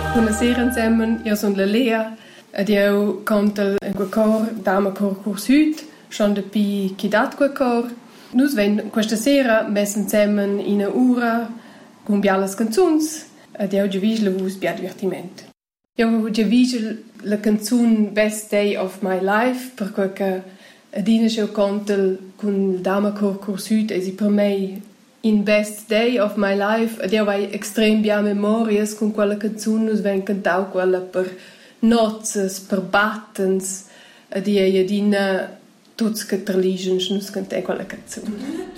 Buonasera insieme, io sono Lea ed io canto in quel coro, Damenchor Cursut, schon da chi dat quel coro. Noi vengono questa sera messi insieme in un'ora con bialle canzoni ed io giudico la bia divertimento. Io giudico la canzone Best Day of My Life perché Adina io canto con il Damenchor Cursut e per me in Best Day of My Life ed io ho extrem bien memorias con quella canzone, nos ven cantau quella per nozzes, per battens ed io Adina tutti che treligen nos cantai quella canzone.